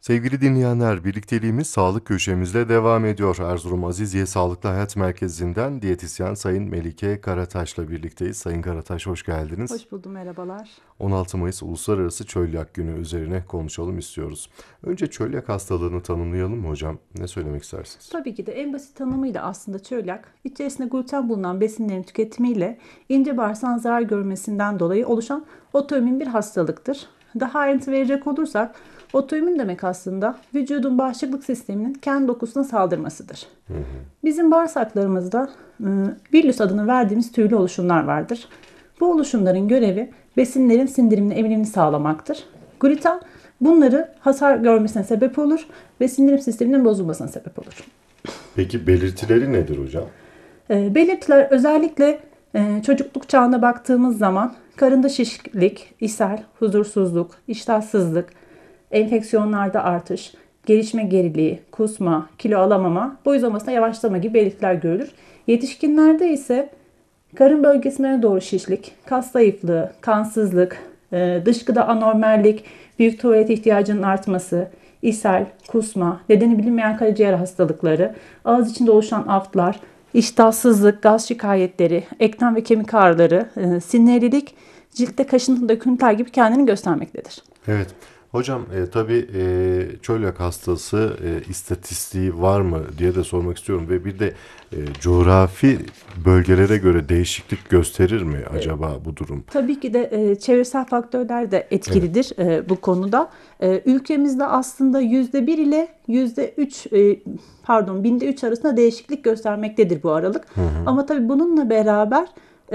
Sevgili dinleyenler, birlikteliğimiz sağlık köşemizle devam ediyor. Erzurum Aziziye Sağlıklı Hayat Merkezi'nden diyetisyen Sayın Melike Karataş'la birlikteyiz. Sayın Karataş, hoş geldiniz. Hoş buldum, merhabalar. 16 Mayıs Uluslararası Çölyak Günü üzerine konuşalım istiyoruz. Önce çölyak hastalığını tanımlayalım mı hocam? Ne söylemek istersiniz? Tabii ki de en basit tanımıyla aslında çölyak, içerisinde gluten bulunan besinlerin tüketimiyle ince bağırsağın zarar görmesinden dolayı oluşan otoimmün bir hastalıktır. Daha ayrıntı verecek olursak, otoimmün demek aslında vücudun bağışıklık sisteminin kendi dokusuna saldırmasıdır. Bizim bağırsaklarımızda villus adını verdiğimiz tüylü oluşumlar vardır. Bu oluşumların görevi besinlerin sindirimini, emilimini sağlamaktır. Gluten bunları hasar görmesine sebep olur ve sindirim sisteminin bozulmasına sebep olur. Peki belirtileri nedir hocam? Belirtiler özellikle çocukluk çağına baktığımız zaman karında şişlik, ishal, huzursuzluk, iştahsızlık, enfeksiyonlarda artış, gelişme geriliği, kusma, kilo alamama, boy uzamasına yavaşlama gibi belirtiler görülür. Yetişkinlerde ise karın bölgesine doğru şişlik, kas zayıflığı, kansızlık, dışkıda anormallik, büyük tuvalet ihtiyacının artması, ishal, kusma, nedeni bilinmeyen karaciğer hastalıkları, ağız içinde oluşan aftlar, iştahsızlık, gaz şikayetleri, eklem ve kemik ağrıları, sinirlilik, ciltte kaşıntı, döküntüler gibi kendini göstermektedir. Evet. Hocam tabii çölyak hastası istatistiği var mı diye de sormak istiyorum ve bir de coğrafi bölgelere göre değişiklik gösterir mi acaba bu durum? Tabii ki de çevresel faktörler de Evet. etkilidir bu konuda. Ülkemizde aslında %1 ile %3 binde 3 arasında değişiklik göstermektedir bu aralık. Ama tabii bununla beraber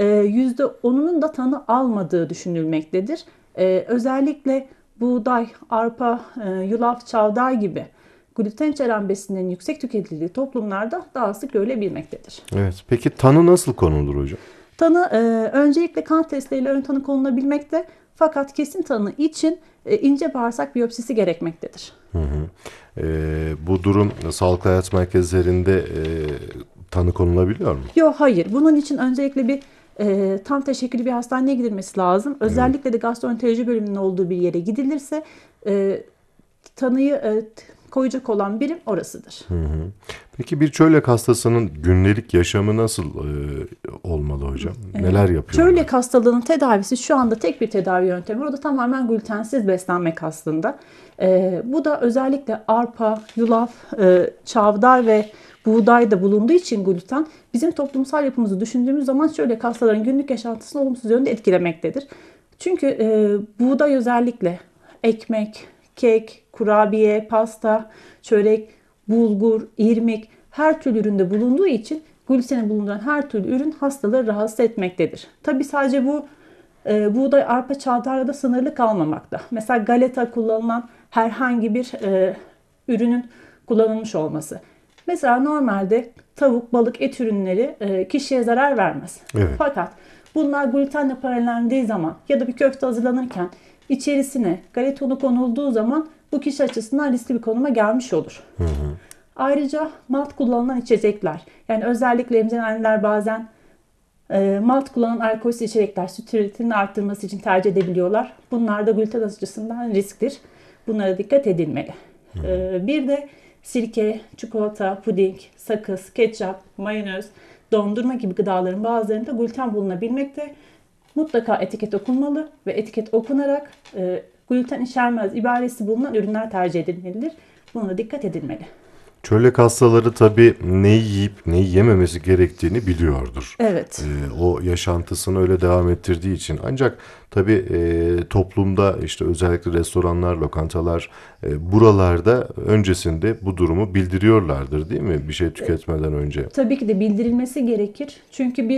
%10'unun da tanı almadığı düşünülmektedir. Özellikle buğday, arpa, yulaf, çavdar gibi gluten içeren besinlerin yüksek tüketildiği toplumlarda daha sık görülebilmektedir. Evet. Peki tanı nasıl konulur hocam? Tanı öncelikle kan testleriyle ön tanı konulabilmekte, fakat kesin tanı için ince bağırsak biyopsisi gerekmektedir. Bu durum sağlıklı hayat merkezlerinde tanı konulabiliyor mu? Yok, hayır. Bunun için öncelikle bir tam teşekküllü bir hastaneye gidilmesi lazım. Evet. Özellikle de gastroenteroloji bölümünün olduğu bir yere gidilirse e, tanıyı koyacak olan birim orasıdır. Peki bir çölyak hastasının günlük yaşamı nasıl olmalı hocam? Neler yapıyorlar? Çölyak hastalığının tedavisi şu anda tek bir tedavi yöntemi var. O da tamamen glutensiz beslenmek aslında. Bu da özellikle arpa, yulaf, çavdar ve buğdayda bulunduğu için gluten bizim toplumsal yapımızı düşündüğümüz şöyle çölyak hastaların günlük yaşantısını olumsuz yönde etkilemektedir. Çünkü buğday özellikle ekmek, kek, kurabiye, pasta, çörek, bulgur, irmik her türlü üründe bulunduğu için gluteni bulunduran her türlü ürün hastaları rahatsız etmektedir. Tabi sadece bu buğday, arpa, çavdarla da sınırlı kalmamakta. Mesela galeta kullanılan herhangi bir ürünün kullanılmış olması. Mesela normalde tavuk, balık, et ürünleri kişiye zarar vermez. Evet. Fakat bunlar glutenle paralellendiği zaman ya da bir köfte hazırlanırken içerisine galeta unu konulduğu zaman bu kişi açısından riskli bir konuma gelmiş olur. Ayrıca malt kullanılan içecekler, yani özellikle emzirenler bazen malt kullanan alkolsüz içecekler süt üretimini arttırması için tercih edebiliyorlar. Bunlar da gluten açısından risktir. Bunlara dikkat edilmeli. Bir de sirke, çikolata, puding, sakız, ketçap, mayonez, dondurma gibi gıdaların bazılarında gluten bulunabilmekte. Mutlaka etiket okunmalı ve etiket okunarak gluten içermez ibaresi bulunan ürünler tercih edilmelidir. Buna da dikkat edilmeli. Çölyak hastaları tabii neyi yiyip neyi yememesi gerektiğini biliyordur. Evet. O yaşantısını öyle devam ettirdiği için. Ancak tabii toplumda işte özellikle restoranlar, lokantalar buralarda öncesinde bu durumu bildiriyorlardır değil mi? Bir şey tüketmeden önce. Tabii ki de bildirilmesi gerekir. Çünkü bir